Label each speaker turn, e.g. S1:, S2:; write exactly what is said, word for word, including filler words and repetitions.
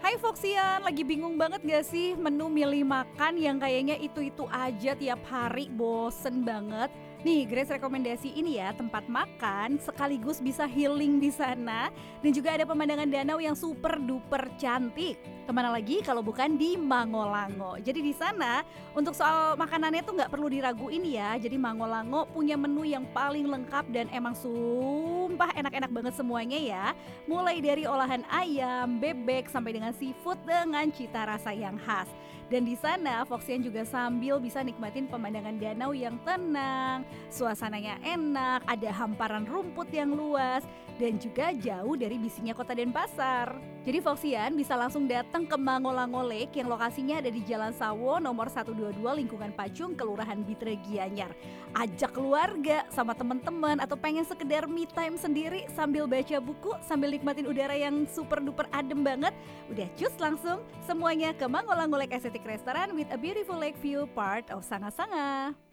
S1: Hai Foxian, lagi bingung banget gak sih menu milih makan yang kayaknya itu-itu aja tiap hari, bosen banget. Nih, Grace rekomendasi ini ya, tempat makan sekaligus bisa healing di sana dan juga ada pemandangan danau yang super duper cantik. Kemana lagi kalau bukan di Mangolango. Jadi di sana untuk soal makanannya tuh nggak perlu diraguin ya. Jadi Mangolango punya menu yang paling lengkap dan emang sumpah enak-enak banget semuanya ya. Mulai dari olahan ayam, bebek sampai dengan seafood dengan cita rasa yang khas. Dan di sana Foxian juga sambil bisa nikmatin pemandangan danau yang tenang, suasananya enak, ada hamparan rumput yang luas dan juga jauh dari bisiknya kota Denpasar. Jadi Foxian bisa langsung datang ke Mangolango Lake yang lokasinya ada di Jalan Sawo nomor seratus dua puluh dua Lingkungan Pacung, Kelurahan Bitre Gianyar. Ajak keluarga sama teman-teman atau pengen sekedar me time sendiri sambil baca buku, sambil nikmatin udara yang super duper adem banget. Udah cus langsung semuanya ke Mangolango Lake Aesthetic Restaurant with a beautiful lake view part of Sanga Sanga.